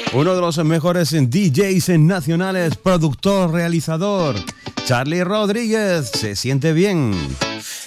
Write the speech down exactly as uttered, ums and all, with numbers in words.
Uno de los mejores D Js nacionales, productor, realizador, Charlie Rodríguez, se siente bien.